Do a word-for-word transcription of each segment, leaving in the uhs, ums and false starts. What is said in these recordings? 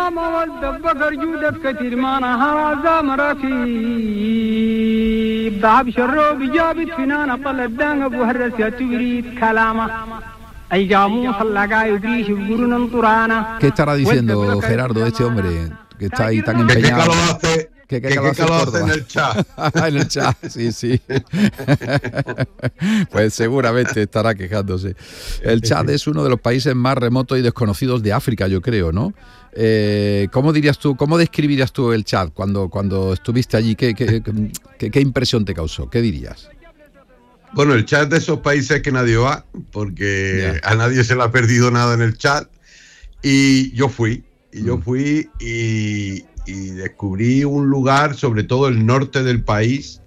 مودة بقر جودة كتير ما نهار زامركي بعب شرو بجابت فينا نطل الدان أبو هرس يا تريد كلامه أي جامو صلقا يدريش بقرون انطرانا. ¿Qué estará diciendo Gerardo, este hombre que está ahí tan ¿Qué empeñado? calor hace? ¿Qué, ¿Qué calor hace en el chat? En el chat, sí, sí. Pues seguramente estará quejándose. El Chad es uno de los países más remotos y desconocidos de África, yo creo, ¿no? Eh, ¿Cómo dirías tú, cómo describirías tú el Chad cuando, cuando estuviste allí? ¿Qué, qué, qué, qué impresión te causó? ¿Qué dirías? Bueno, el chat de esos países que nadie va, porque Ya. a nadie se le ha perdido nada en el chat. Y yo fui, y yo Mm. fui y, y descubrí un lugar, sobre todo el norte del país.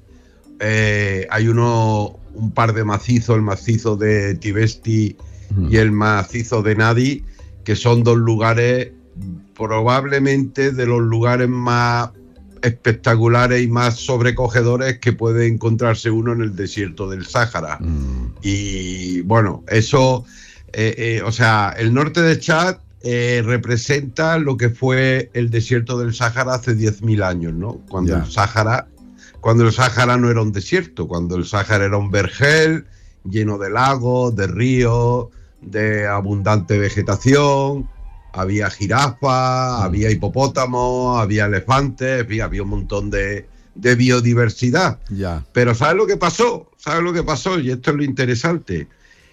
Eh, hay uno, un par de macizos, el macizo de Tibesti Mm. y el macizo de Nadi, que son dos lugares probablemente de los lugares más espectaculares y más sobrecogedores que puede encontrarse uno en el desierto del Sáhara. Mm. Y bueno, eso, eh, eh, o sea, el norte de Chad eh, representa lo que fue el desierto del Sáhara hace diez mil años, ¿no? Cuando Ya. el Sáhara, cuando el Sáhara no era un desierto, cuando el Sáhara era un vergel lleno de lagos, de ríos, de abundante vegetación. Había jirafas, Mm. había hipopótamos, había elefantes, había, había un montón de, de biodiversidad. Ya. Pero ¿sabes lo que pasó? ¿Sabes lo que pasó? Y esto es lo interesante.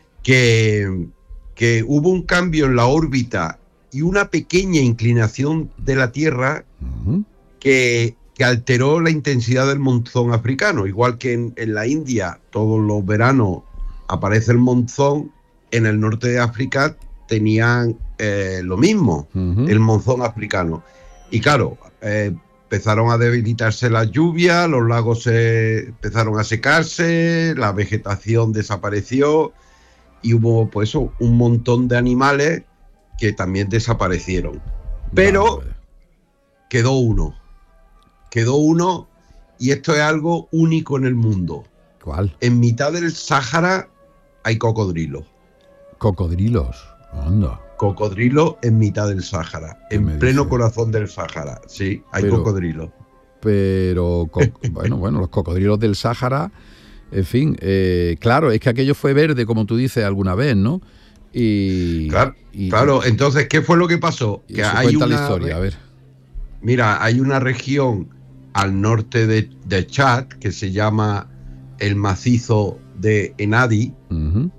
Que, que hubo un cambio en la órbita y una pequeña inclinación de la Tierra Mm. que, que alteró la intensidad del monzón africano. Igual que en, en la India todos los veranos aparece el monzón, en el norte de África tenían eh, lo mismo, Mm-hmm. el monzón africano. Y claro, eh, empezaron a debilitarse las lluvias, los lagos se empezaron a secarse, la vegetación desapareció y hubo pues eso, un montón de animales que también desaparecieron. Pero Vale. quedó uno, quedó uno y esto es algo único en el mundo. ¿Cuál? En mitad del Sáhara hay cocodrilos. Cocodrilos. Anda. Cocodrilos en mitad del Sáhara, ¿Qué me en pleno dices? corazón del Sáhara. Sí, hay Pero- cocodrilos. Pero, co- bueno, bueno, los cocodrilos del Sáhara, en fin, eh, claro, es que aquello fue verde, como tú dices alguna vez, ¿no? Y, Claro, y- claro. Entonces, ¿qué fue lo que pasó? y Que eso hay cuenta una, la historia, a ver. mira, hay una región al norte de, de Chad que se llama el macizo de Enadi, Ujú.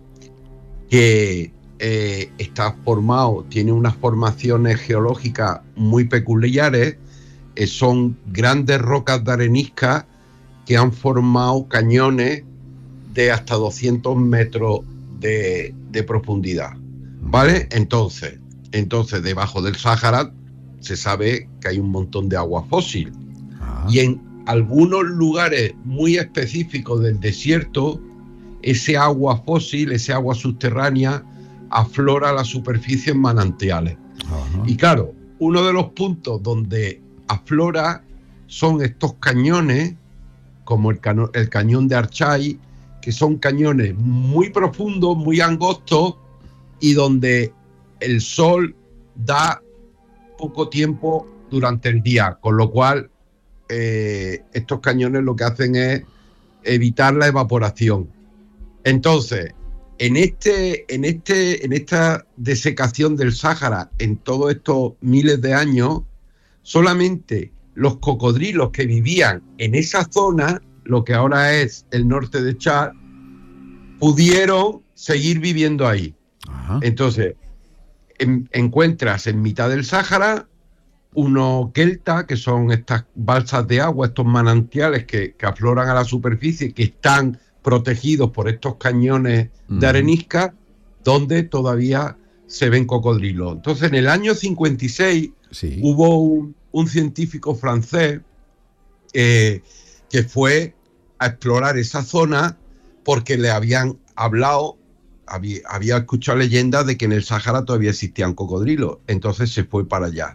que eh, está formado, tiene unas formaciones geológicas muy peculiares, eh, son grandes rocas de arenisca que han formado cañones de hasta doscientos metros de, de profundidad, ¿vale? Entonces, entonces, debajo del Sáhara se sabe que hay un montón de agua fósil. Ah, Y en algunos lugares muy específicos del desierto, ese agua fósil, ese agua subterránea, aflora a la superficie en manantiales. ajá. Y claro, uno de los puntos donde aflora son estos cañones, como el, cano- el cañón de Archai, que son cañones muy profundos, muy angostos, y donde el sol da poco tiempo durante el día, con lo cual eh, estos cañones lo que hacen es evitar la evaporación. Entonces, en este, en este, en esta desecación del Sáhara, en todos estos miles de años, solamente los cocodrilos que vivían en esa zona, lo que ahora es el norte de Chad, pudieron seguir viviendo ahí. Ajá. Entonces, en, encuentras en mitad del Sáhara unos keltas, que son estas balsas de agua, estos manantiales que, que afloran a la superficie, que están protegidos por estos cañones de Ujú. arenisca, donde todavía se ven cocodrilos. Entonces, en el año cincuenta y seis Sí. hubo un, un científico francés eh, que fue a explorar esa zona porque le habían hablado, había, había escuchado leyendas de que en el Sáhara todavía existían cocodrilos. Entonces se fue para allá.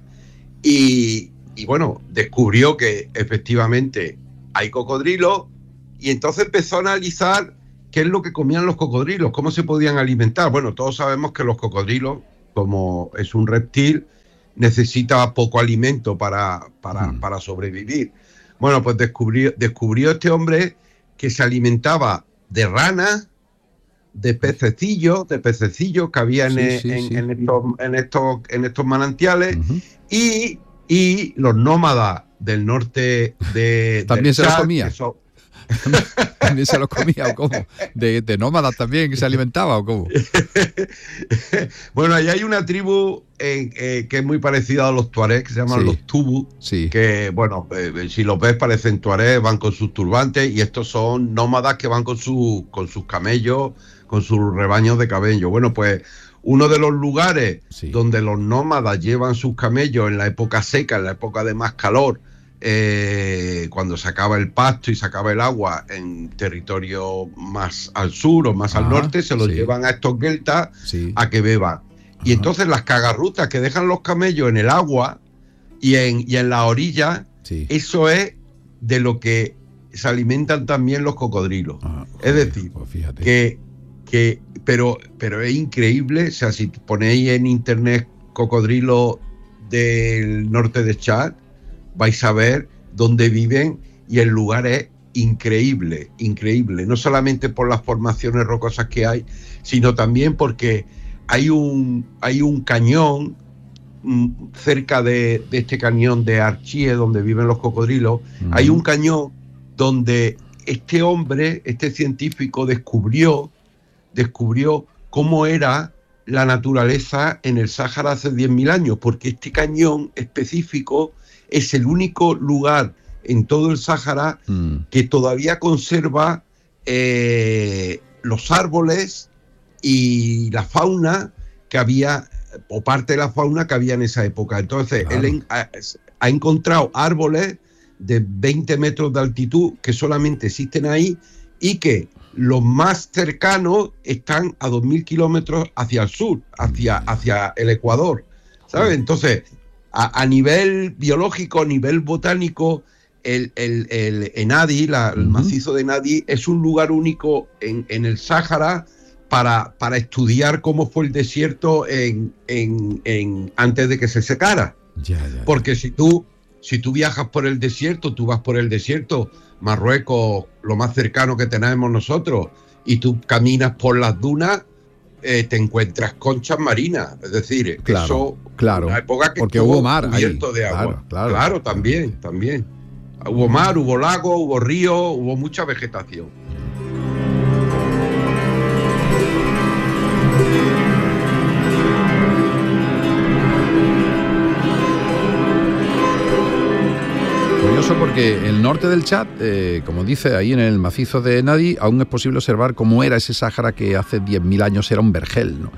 Y, y bueno, descubrió que efectivamente hay cocodrilos y entonces empezó a analizar qué es lo que comían los cocodrilos, cómo se podían alimentar. Bueno, todos sabemos que los cocodrilos, como es un reptil, necesita poco alimento para, para, Mm. para sobrevivir. Bueno, pues descubrió, descubrió este hombre que se alimentaba de ranas, de pececillos, de pececillos que había en, Sí, e- sí, en, sí. en estos, en, estos, en estos manantiales, Ujú. y, y los nómadas del norte de, ¿También del se los Chad, comía? que son- ¿También se los comía o cómo? ¿De, de nómadas también que se alimentaba o cómo? Bueno, ahí hay una tribu eh, eh, que es muy parecida a los tuareg, que se llaman Sí. los tubu, Sí. que, bueno, eh, si los ves parecen tuareg, van con sus turbantes, y estos son nómadas que van con, su, con sus camellos, con sus rebaños de camellos. Bueno, pues uno de los lugares Sí. donde los nómadas llevan sus camellos en la época seca, en la época de más calor, eh, cuando se acaba el pasto y se acaba el agua en territorio más al sur o más al Ajá, norte, se los sí. llevan a estos geltas Sí. a que beban. Y Ajá. entonces las cagarrutas que dejan los camellos en el agua y en, y en la orilla, Sí. eso es de lo que se alimentan también los cocodrilos. Ah, Es joder, decir, pues fíjate. que, que pero, pero es increíble, o sea, si ponéis en internet cocodrilo del norte de Chad, vais a ver dónde viven, y el lugar es increíble, increíble, no solamente por las formaciones rocosas que hay, sino también porque hay un, hay un cañón mm, cerca de, de este cañón de Archie, donde viven los cocodrilos. Ujú. Hay un cañón donde este hombre, este científico, descubrió, descubrió cómo era la naturaleza en el Sáhara hace diez mil años, porque este cañón específico es el único lugar en todo el Sáhara Mm. que todavía conserva eh, los árboles y la fauna que había, o parte de la fauna que había en esa época. Entonces, Claro. él en- ha, ha encontrado árboles de veinte metros de altitud que solamente existen ahí, y que los más cercanos están a dos mil kilómetros hacia el sur, hacia, hacia el Ecuador, ¿sabes? Entonces, a, a nivel biológico, a nivel botánico, el, el, el Enadi, la, el Ujú. macizo de Enadi, es un lugar único en, en el Sáhara para, para estudiar cómo fue el desierto en, en, en, antes de que se secara. Ya, ya, ya. Porque si tú, si tú viajas por el desierto, tú vas por el desierto, Marruecos, lo más cercano que tenemos nosotros, y tú caminas por las dunas, eh, te encuentras conchas marinas. Es decir, Claro, eso, claro, una época que porque estuvo hubo mar ahí. cubierto de agua. Claro, claro. Claro, también, también. Hubo mar, hubo lago, hubo río, hubo mucha vegetación. Curioso porque el norte del Chad, eh, como dice ahí en el macizo de Nadi, aún es posible observar cómo era ese Sáhara que hace diez mil años era un vergel, ¿no?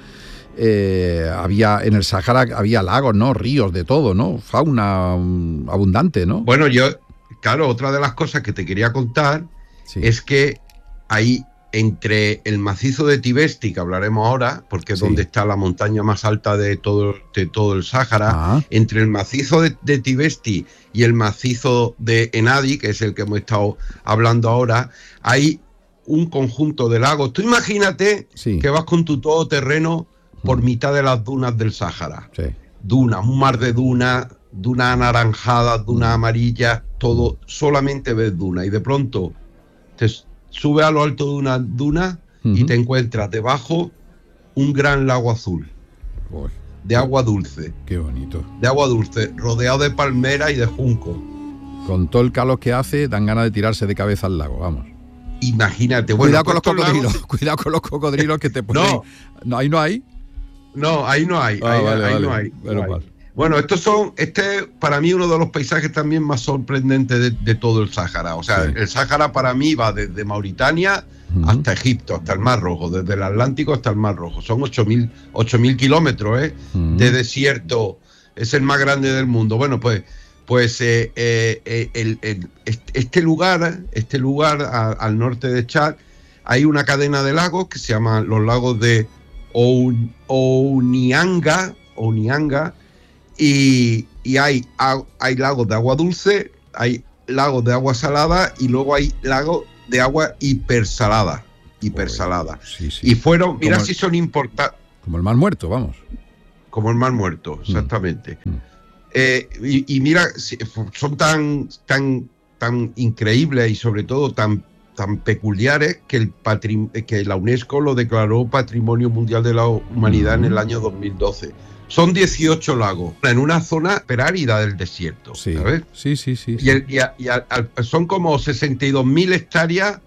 Eh, había en el Sáhara había lagos, ¿no? Ríos, de todo, ¿no? Fauna um, abundante, ¿no? Bueno, yo, claro, otra de las cosas que te quería contar Sí. es que ahí, entre el macizo de Tibesti, que hablaremos ahora, porque es Sí. donde está la montaña más alta de todo, de todo el Sáhara, Ah, entre el macizo de, de Tibesti y el macizo de Enadi, que es el que hemos estado hablando ahora, hay un conjunto de lagos. Tú imagínate sí. que vas con tu todoterreno por Mm. mitad de las dunas del Sáhara. Sí. Dunas, un mar de dunas, dunas anaranjadas, dunas amarillas, todo, solamente ves dunas. Y de pronto te subes a lo alto de una duna y Ujú. te encuentras debajo un gran lago azul, Uy, de agua dulce, qué bonito. de agua dulce, rodeado de palmeras y de junco. Con todo el calor que hace, dan ganas de tirarse de cabeza al lago, vamos. Imagínate, bueno, Cuidado con los pues estos cocodrilos, lagos- cuidado con los cocodrilos que te pueden... No. no, ahí no hay. No, ahí no hay, Ah, ahí, vale, ahí vale. no hay. no Menos hay. mal. Bueno, estos son, este es para mí uno de los paisajes también más sorprendentes de, de todo el Sáhara. O sea, Sí. el Sáhara para mí va desde Mauritania Ujú. hasta Egipto, hasta el Mar Rojo, desde el Atlántico hasta el Mar Rojo. Son ocho mil kilómetros ¿eh? Ujú. de desierto. Es el más grande del mundo. Bueno, pues, pues eh, eh, eh, el- el- este este lugar, este lugar a- al norte de Chad, hay una cadena de lagos que se llaman los lagos de Ou- Ounianga, Ounianga, y, y hay, a- hay lagos de agua dulce, hay lagos de agua salada, y luego hay lagos de agua hipersalada, hipersalada. Sí, sí. Y fueron, mira Como- si son importantes, Como el mar muerto, vamos. como el Mar Muerto, exactamente. Mm. Eh, y, y mira, son tan, tan, tan increíbles y sobre todo tan, tan peculiares que, el patrim que la UNESCO lo declaró Patrimonio Mundial de la Humanidad uh-huh. en el año dos mil doce. Son dieciocho lagos en una zona perárida del desierto. Sí, ¿sabes? sí, sí. sí, y, sí. El, y, a, y a, a, son como sesenta y dos mil hectáreas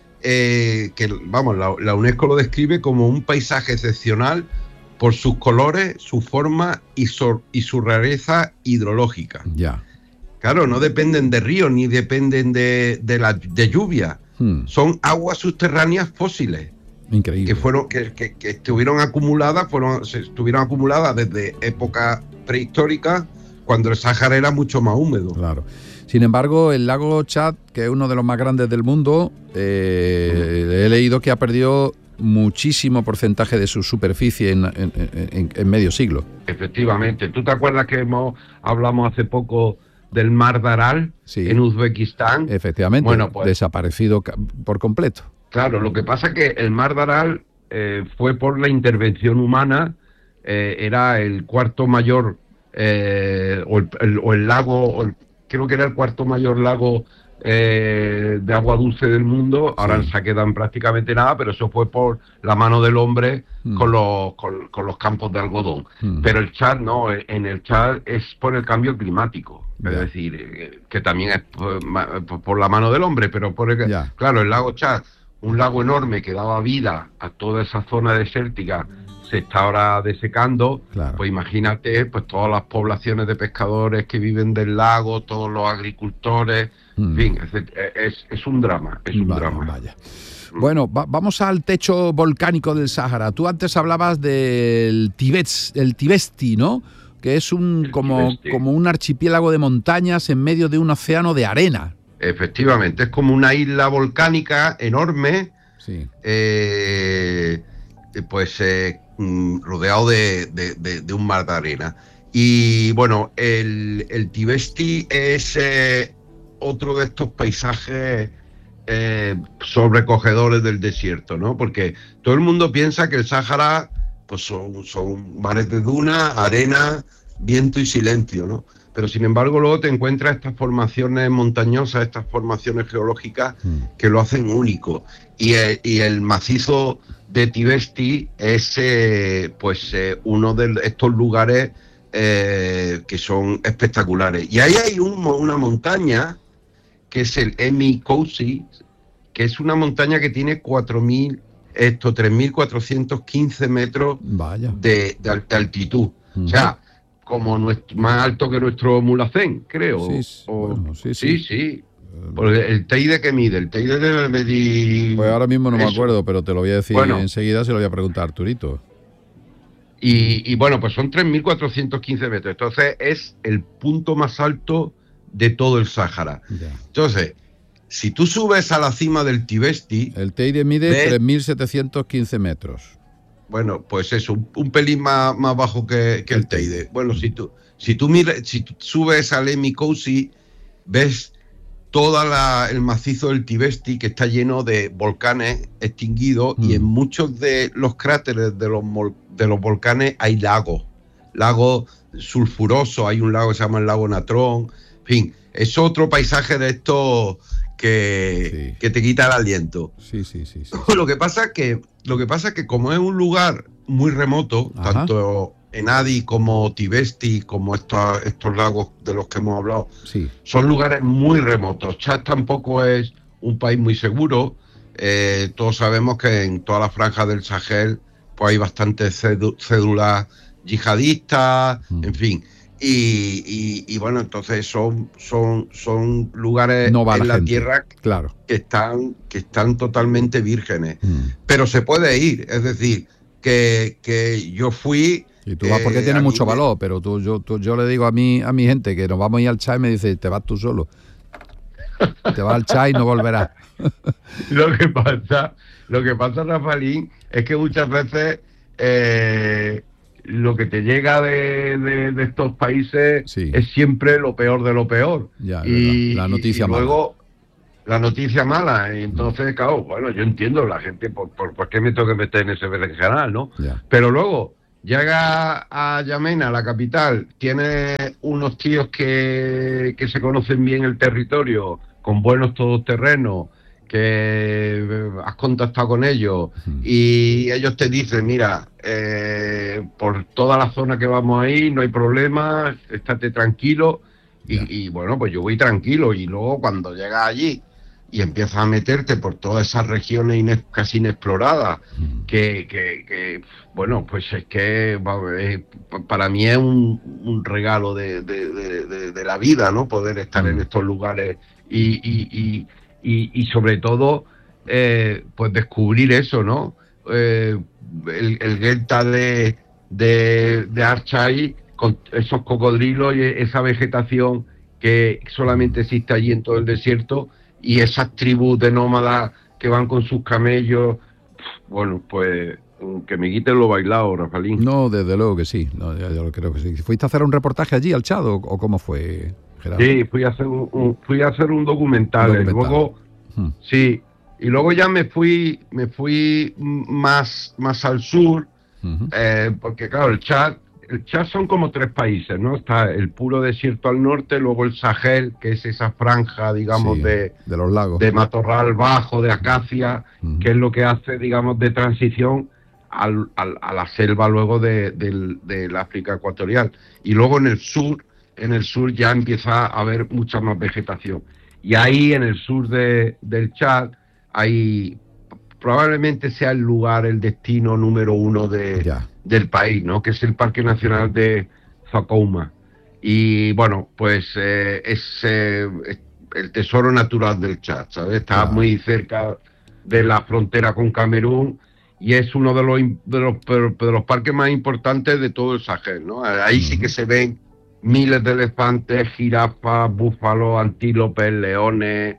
eh, que, vamos, la, la UNESCO lo describe como un paisaje excepcional por sus colores, su forma y su, y su rareza hidrológica. Ya. Claro, no dependen de ríos ni dependen de, de, la, de lluvia. Hmm. Son aguas subterráneas fósiles. Increíble. Que fueron, que, que, que estuvieron acumuladas, fueron, se estuvieron acumuladas desde época prehistórica, cuando el Sáhara era mucho más húmedo. Claro. Sin embargo, el lago Chad, que es uno de los más grandes del mundo, eh, hmm. he leído que ha perdido muchísimo porcentaje de su superficie en, en, en, en medio siglo. Efectivamente. ¿Tú te acuerdas que hemos hablamos hace poco del mar de Aral, sí, en Uzbekistán? Efectivamente, bueno, pues, desaparecido por completo. Claro, lo que pasa es que el mar de Aral eh, fue por la intervención humana, eh, era el cuarto mayor, eh, o, el, el, o el lago, o el, creo que era el cuarto mayor lago Eh, de agua dulce del mundo. Ahora sí. se quedan prácticamente nada, pero eso fue por la mano del hombre mm. con, los, con, con los campos de algodón. Mm. Pero el Chad no, en el Chad es por el cambio climático, yeah. es decir, eh, que también es por, por la mano del hombre, pero por el, yeah. claro, el lago Chad, un lago enorme que daba vida a toda esa zona desértica, se está ahora desecando, claro. Pues imagínate, pues todas las poblaciones de pescadores que viven del lago, todos los agricultores, mm. en fin, es, es, es un drama, es un vaya, drama. Vaya. Bueno, va, vamos al techo volcánico del Sáhara. Tú antes hablabas del Tibet, el Tibesti, ¿no? Que es un como, como un archipiélago de montañas en medio de un océano de arena. Efectivamente, es como una isla volcánica enorme, sí. eh, pues eh, rodeado de, de, de, de un mar de arena. Y bueno, el, el Tibesti es eh, otro de estos paisajes eh, sobrecogedores del desierto, ¿no? Porque todo el mundo piensa que el Sáhara pues son, son mares de duna, arena, viento y silencio, ¿no? Pero sin embargo luego te encuentras estas formaciones montañosas, estas formaciones geológicas mm. que lo hacen único. Y el, y el macizo de Tibesti es eh, pues eh, uno de estos lugares eh, que son espectaculares. Y ahí hay un, una montaña que es el Emi Koussi, que es una montaña que tiene cuatro mil, esto, tres mil cuatrocientos quince metros Vaya. De, de, de altitud. Mm. O sea, como nuestro, más alto que nuestro Mulhacén, creo. Sí, o, bueno, sí, sí, sí. sí. Porque el Teide que mide, el Teide debe medir... Pues ahora mismo no eso. me acuerdo, pero te lo voy a decir bueno, enseguida, se lo voy a preguntar a Arturito. Y, y bueno, pues son tres mil cuatrocientos quince metros. Entonces es el punto más alto de todo el Sáhara. Ya. Entonces, si tú subes a la cima del Tibesti... El Teide mide tres mil setecientos quince metros. Bueno, pues eso, un, un pelín más, más bajo que, que el, el Teide. Teide. Bueno, si tú, si tú miras, si tú subes al Emi Koussi, ves todo el macizo del Tibesti, que está lleno de volcanes extinguidos, mm. y en muchos de los cráteres de los, de los volcanes hay lagos, lagos sulfurosos, hay un lago que se llama el lago Natrón, en fin, es otro paisaje de estos que, sí. que te quita el aliento. Sí, sí, sí, sí. Lo que pasa es que, lo que pasa es que como es un lugar muy remoto, Ajá. tanto Enadi como Tibesti, como estos, estos lagos de los que hemos hablado, sí. son lugares muy remotos. Chad tampoco es un país muy seguro. Eh, todos sabemos que en toda la franja del Sahel pues hay bastantes cédulas yihadistas, mm. en fin. Y, y, y bueno, entonces son, son, son lugares no en la, la tierra claro. que están, que están totalmente vírgenes. Mm. Pero se puede ir, es decir, que, que yo fui... Y tú vas porque eh, tiene mucho valor, pero tú, yo, tú, yo le digo a mi, a mi gente que nos vamos a ir al Chad y me dice, te vas tú solo. Te vas al Chad y no volverás. Lo que pasa, lo que pasa, Rafaelín, es que muchas veces eh, lo que te llega de, de, de estos países sí. es siempre lo peor de lo peor. Ya, y, la noticia y, y mala. luego la noticia mala. Y entonces, claro, bueno, yo entiendo la gente, ¿por, por, por qué me tengo que meter en ese berenjenal, no? Ya. Pero luego, llega a Yamena, la capital, tiene unos tíos que, que se conocen bien el territorio, con buenos todoterrenos, que has contactado con ellos, y ellos te dicen, mira, eh, por toda la zona que vamos ahí, no hay problema, estate tranquilo, y, y bueno, pues yo voy tranquilo, y luego cuando llegas allí y empiezas a meterte por todas esas regiones ines, casi inexploradas, que, que, que, bueno, pues es que eh, para mí es un, un regalo de, de, de, de, de la vida, ¿no? Poder estar en estos lugares y, y, y, y, y sobre todo, eh, pues descubrir eso, ¿no? Eh, el, el Delta de, de, de Archai, con esos cocodrilos y esa vegetación que solamente existe allí en todo el desierto, y esas tribus de nómadas que van con sus camellos. Bueno, pues que me quiten lo bailado, Rafaelín. No, desde luego que sí, no, ya, ya lo creo que sí. ¿Fuiste a hacer un reportaje allí al Chad o, o cómo fue, Gerardo? Sí, fui a hacer un, un, fui a hacer un documental, un documental. Luego, hmm. sí, y luego ya me fui, me fui más, más al sur, uh-huh. eh, porque claro, el Chad, el Chad son como tres países, ¿no? Está el puro desierto al norte, luego el Sahel, que es esa franja, digamos, sí, de, de los lagos, de matorral bajo, de acacia, uh-huh. que es lo que hace, digamos, de transición al, al, a la selva luego de, de, del África ecuatorial. Y luego en el sur, en el sur ya empieza a haber mucha más vegetación. Y ahí en el sur de, del Chad, hay probablemente sea el lugar, el destino número uno de, del país, ¿no? Que es el Parque Nacional de Zakouma. Y bueno, pues eh, es, eh, es el tesoro natural del Chad, ¿sabes? Está ah. muy cerca de la frontera con Camerún y es uno de los, de los, de los parques más importantes de todo el Sahel, ¿no? Ahí uh-huh. sí que se ven miles de elefantes, jirafas, búfalos, antílopes, leones.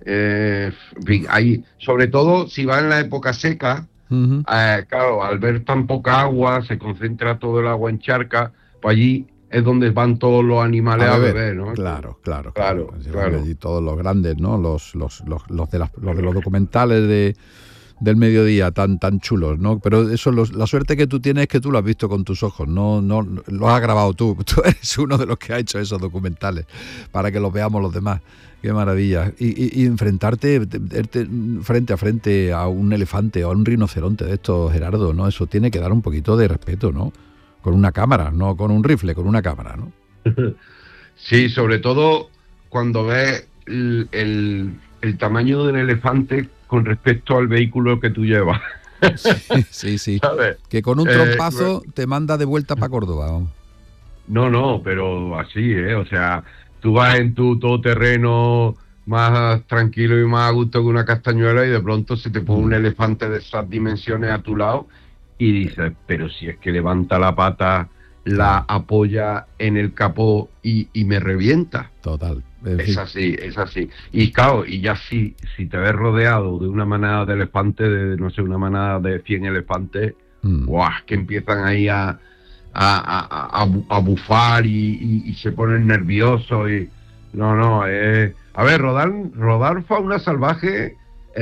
Eh, hay, sobre todo si va en la época seca, uh-huh. eh, claro, al ver tan poca agua, se concentra todo el agua en charca, pues allí es donde van todos los animales a, a beber, beber, ¿no? Claro, claro, claro, claro. claro. Allí todos los grandes, ¿no? Los, los, los, los, de, las, los de los documentales de del mediodía tan tan chulos, ¿no? Pero eso, los, la suerte que tú tienes es que tú lo has visto con tus ojos, no no lo has grabado tú. Tú eres uno de los que ha hecho esos documentales para que los veamos los demás. Qué maravilla. Y, y, y enfrentarte frente a frente a un elefante o a un rinoceronte de estos, Gerardo, ¿no? Eso tiene que dar un poquito de respeto, ¿no? Con una cámara, no con un rifle, con una cámara, ¿no? Sí, sobre todo cuando ves el, el, el tamaño de un elefante con respecto al vehículo que tú llevas. Sí, sí, sí. ¿Sabes? Que con un trompazo eh, te manda de vuelta para Córdoba. No, no, pero así, ¿eh? O sea, tú vas en tu todoterreno más tranquilo y más a gusto que una castañuela y de pronto se te pone un elefante de esas dimensiones a tu lado y dices, pero si es que levanta la pata, la apoya en el capó y, y me revienta. Total. Es así, es así. Y claro, y ya si, si te ves rodeado de una manada de elefantes, de no sé, una manada de cien elefantes, mm. ¡guau! Que empiezan ahí a, a, a, a, a bufar y, y, y se ponen nerviosos. Y no, no, eh, a ver, rodar, rodar fauna salvaje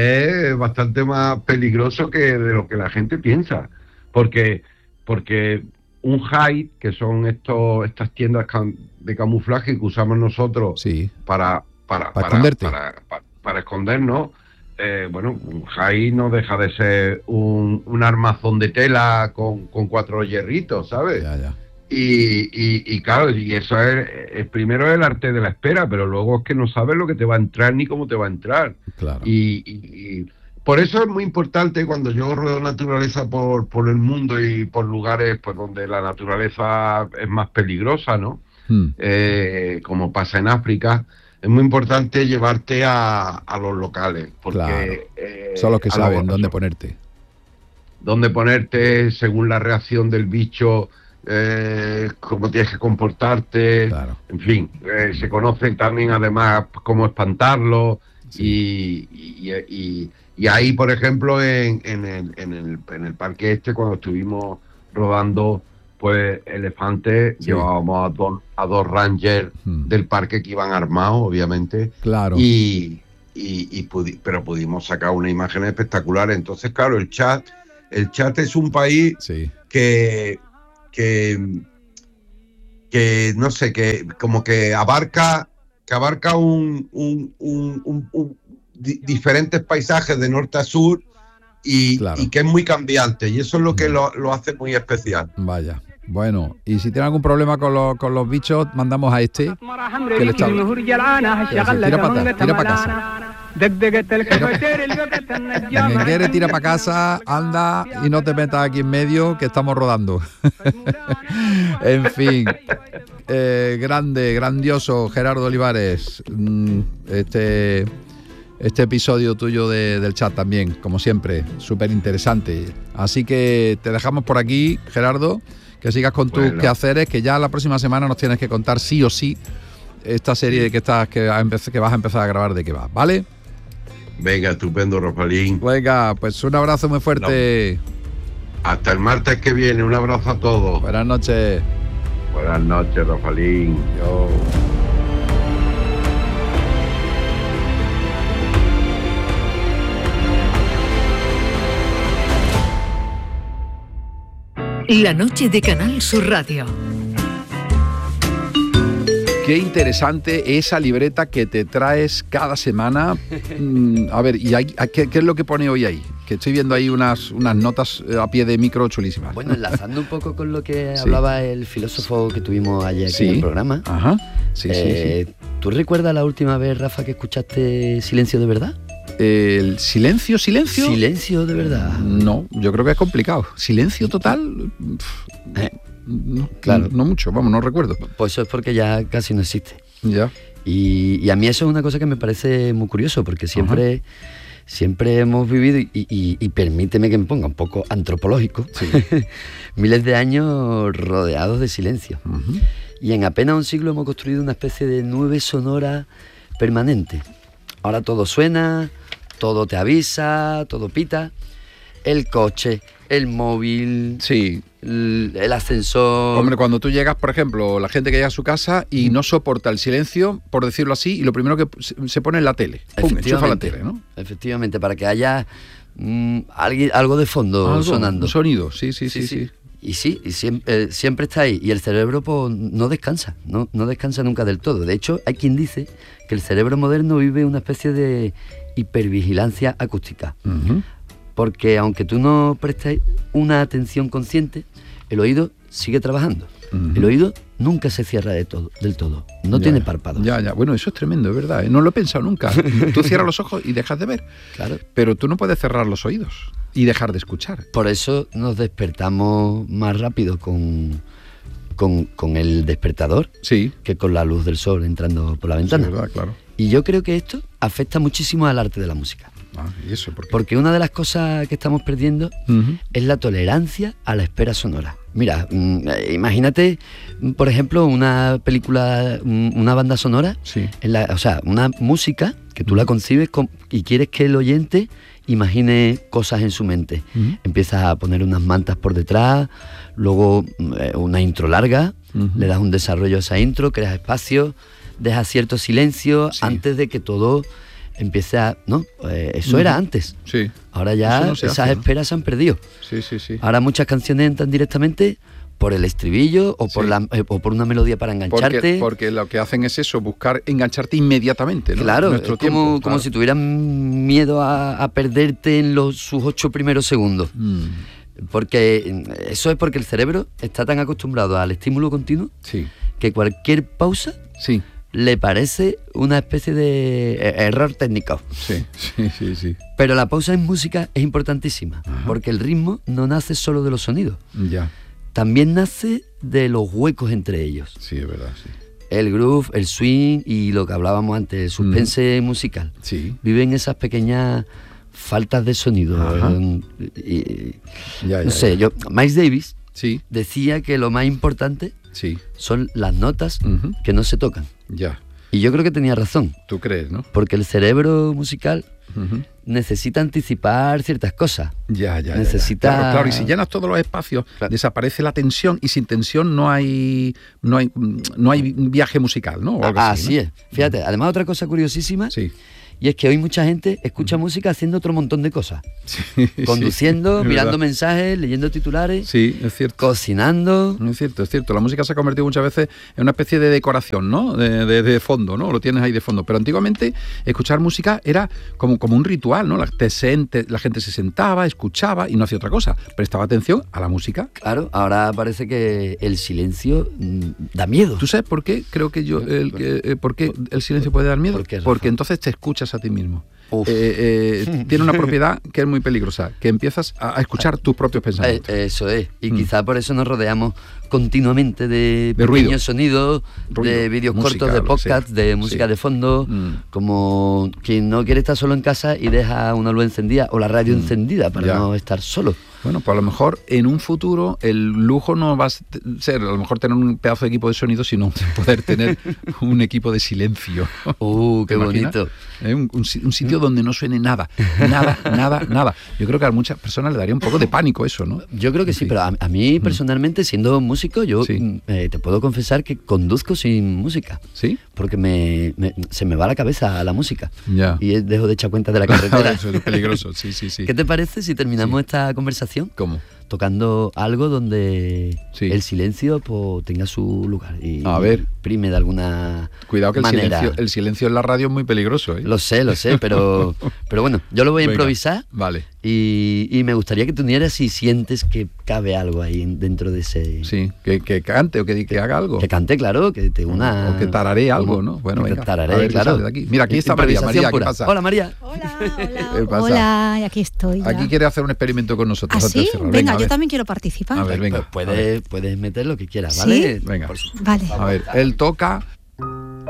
es bastante más peligroso que de lo que la gente piensa. Porque, porque un hide, que son estos estas tiendas de camuflaje que usamos nosotros sí. para para para, para, esconderte. para, para, para escondernos, eh, bueno, un hide no deja de ser un, un armazón de tela con, con cuatro hierritos, ¿sabes? Ya, ya. Y, y, y claro, y eso es, es primero el arte de la espera, pero luego es que no sabes lo que te va a entrar ni cómo te va a entrar. Claro. Y, y, y por eso es muy importante cuando yo rodeo naturaleza por, por el mundo y por lugares pues donde la naturaleza es más peligrosa, ¿no? Hmm. Eh, como pasa en África, es muy importante llevarte a, a los locales, porque claro. eh, son los que saben los, dónde ponerte. Dónde ponerte según la reacción del bicho, eh, cómo tienes que comportarte, claro. En fin, eh, se conocen también además cómo espantarlo. Sí. y, y, y Y ahí, por ejemplo, en, en, el, en, el, en el parque este, cuando estuvimos rodando, pues elefantes, sí. llevábamos a dos, a dos rangers hmm. del parque que iban armados, obviamente. Claro. Y, y, y pudi- pero pudimos sacar una imagen espectacular. Entonces, claro, el Chad, el Chad es un país sí. que, que, que no sé, que como que abarca, que abarca un, un, un, un, un di, diferentes paisajes de norte a sur y, claro. y que es muy cambiante, y eso es lo que lo, lo hace muy especial. Vaya. Bueno, y si tiene algún problema con los, con los bichos, mandamos a este que le está... Tira para atrás, tira para casa. Quien quiere, tira para casa, anda y no te metas aquí en medio, que estamos rodando. En fin, eh, grande, grandioso, Gerardo Olivares. Este, este episodio tuyo de, del chat también, como siempre, súper interesante. Así que te dejamos por aquí, Gerardo. Que sigas con tus bueno. quehaceres, que ya la próxima semana nos tienes que contar sí o sí esta serie que estás que, que vas a empezar a grabar de qué va, ¿vale? Venga, estupendo, Rafaelín. Venga, pues un abrazo muy fuerte. No. Hasta el martes que viene, un abrazo a todos. Buenas noches. Buenas noches, Rafaelín. Yo. La noche de Canal Sur Radio. Qué interesante esa libreta que te traes cada semana. Mm, a ver, ¿y hay, ¿qué, qué es lo que pone hoy ahí? Que estoy viendo ahí unas, unas notas a pie de micro chulísimas. Bueno, enlazando un poco con lo que sí. hablaba el filósofo que tuvimos ayer aquí sí. en el programa. Ajá. Sí, eh, sí, sí. ¿Tú recuerdas la última vez, Rafa, que escuchaste Silencio de Verdad? ¿El silencio, silencio? Silencio de verdad. No, yo creo que es complicado. ¿Silencio total? Eh, no, claro. No, no mucho, vamos, no recuerdo. Pues eso es porque ya casi no existe. Ya. Y, y a mí eso es una cosa que me parece muy curioso, porque siempre, siempre hemos vivido, y, y, y permíteme que me ponga un poco antropológico, sí. miles de años rodeados de silencio. Uh-huh. Y en apenas un siglo hemos construido una especie de nube sonora permanente. Ahora todo suena, todo te avisa, todo pita. El coche, el móvil, sí. el, el ascensor. Hombre, cuando tú llegas, por ejemplo, la gente que llega a su casa y no soporta el silencio, por decirlo así, y lo primero que se pone es la tele. Pum, enchufa la tele, ¿no? Efectivamente, para que haya mmm, alguien, algo de fondo algo, sonando. Un sonido, sí, sí, sí, sí. sí. sí. Y sí, y siempre, eh, siempre está ahí. Y el cerebro pues, no descansa, no, no descansa nunca del todo. De hecho, hay quien dice que el cerebro moderno vive una especie de hipervigilancia acústica. Uh-huh. Porque aunque tú no prestes una atención consciente, el oído sigue trabajando. Uh-huh. El oído nunca se cierra de todo, del todo. No ya, tiene párpados. Ya, ya. Bueno, eso es tremendo, es verdad. ¿eh? No lo he pensado nunca. Tú cierras los ojos y dejas de ver. Claro. Pero tú no puedes cerrar los oídos y dejar de escuchar. Por eso nos despertamos más rápido con, con, con el despertador sí. que con la luz del sol entrando por la ventana. Sí, verdad, claro. Y yo creo que esto afecta muchísimo al arte de la música. Ah, ¿y eso por qué? Porque una de las cosas que estamos perdiendo uh-huh. es la tolerancia a la espera sonora. Mira, mmm, imagínate, por ejemplo, una película, una banda sonora, sí. en la, o sea, una música que tú uh-huh. la concibes con, y quieres que el oyente imagine cosas en su mente. Uh-huh. Empiezas a poner unas mantas por detrás, luego eh, una intro larga, uh-huh. le das un desarrollo a esa intro, creas espacio, dejas cierto silencio sí. antes de que todo empiece a... No, eh, eso uh-huh. era antes. Sí. Ahora ya no esas hace, esperas ¿no? se han perdido. Sí, sí, sí. Ahora muchas canciones entran directamente por el estribillo o por, sí. la, eh, o por una melodía para engancharte. Porque, porque lo que hacen es eso, buscar engancharte inmediatamente, ¿no? Claro, Nuestro es tiempo, como, claro. como si tuvieran miedo a, a perderte en los, sus ocho primeros segundos. Mm. Porque eso es porque el cerebro está tan acostumbrado al estímulo continuo sí. que cualquier pausa sí. le parece una especie de error técnico. Sí, sí, sí, sí. Pero la pausa en música es importantísima, Ajá. porque el ritmo no nace solo de los sonidos. Ya. También nace de los huecos entre ellos. Sí, es verdad, sí. El groove, el swing y lo que hablábamos antes, el suspense mm. musical. Sí. Viven esas pequeñas faltas de sonido. Eh, y, ya, ya, no sé, ya. yo Miles Davis sí. decía que lo más importante sí. son las notas uh-huh. que no se tocan. Ya. Y yo creo que tenía razón. ¿Tú crees, no? Porque el cerebro musical uh-huh. necesita anticipar ciertas cosas. Ya, ya. Necesita... Ya, ya. Claro, claro, y si llenas todos los espacios, claro. desaparece la tensión, y sin tensión no hay no hay, no hay viaje musical, ¿no? O algo ah, así, así ¿no? es. Fíjate, además otra cosa curiosísima, sí. Y es que hoy mucha gente escucha música haciendo otro montón de cosas. Sí, Conduciendo, sí, mirando verdad. mensajes, leyendo titulares, Sí, es cierto. cocinando. No es cierto, es cierto. La música se ha convertido muchas veces en una especie de decoración, ¿no? De, de, de fondo, ¿no? Lo tienes ahí de fondo. Pero antiguamente escuchar música era como, como un ritual, ¿no? La, te sente, la gente se sentaba, escuchaba y no hacía otra cosa. Prestaba atención a la música. Claro, ahora parece que el silencio mm, da miedo. ¿Tú sabes por qué? Creo que yo, el, que, eh, ¿por qué el silencio puede dar miedo? ¿Por qué, Rafa? Porque entonces te escuchas a ti mismo. Uf. Eh, eh, tiene una propiedad que es muy peligrosa, que empiezas a, a escuchar tus propios Eh, pensamientos. eso es. Y Mm. quizá por eso nos rodeamos continuamente de, De ruido. pequeños sonidos, Ruido, de vídeos música, cortos, de lo que podcasts, sea. de música Sí. de fondo, Mm. como quien no quiere estar solo en casa y deja una luz encendida o la radio Mm. encendida para Ya. no estar solo. Bueno, pues a lo mejor en un futuro el lujo no va a ser a lo mejor tener un pedazo de equipo de sonido, sino poder tener un equipo de silencio. ¡Uh, ¿Te qué imaginas? bonito! ¿Eh? Un, un si- un sitio donde no suene nada, nada, nada, nada. Yo creo que a muchas personas le daría un poco de pánico eso, ¿no? Yo creo que sí, pero a, a mí personalmente, siendo músico, yo Sí. mm, eh, te puedo confesar que conduzco sin música, ¿Sí? porque me, me- se me va la cabeza a la música Ya. y dejo de echar cuenta de la carretera. Eso es peligroso, sí, sí, sí. ¿Qué te parece si terminamos Sí. esta conversación ¿Cómo? tocando algo donde Sí. el silencio pues, tenga su lugar y A ver. prime de alguna Cuidado que el manera? silencio, el silencio en la radio es muy peligroso, ¿eh? Lo sé, lo sé, pero, pero bueno, yo lo voy a Venga, improvisar Vale. y, y me gustaría que tú unieras si sientes que cabe algo ahí en- dentro de ese... Sí, que, que cante o que, que haga algo. Que cante, claro, que te una... O que tararee algo, como- ¿no? Bueno, que venga, tararee, a ver qué claro. sale de aquí. Mira, aquí está María. Improvisación María, ¿qué pura. pasa? Hola, María. Hola, ¿Qué hola, pasa? hola, y aquí estoy ya. Aquí quiere hacer un experimento con nosotros. ¿Ah, antes de sí? cerrar. Venga, a yo ver. también quiero participar. A ver, venga. Pues a ver. puedes, puedes meter lo que quieras, ¿Sí? ¿vale? Venga. Por su- Vale. A ver, él toca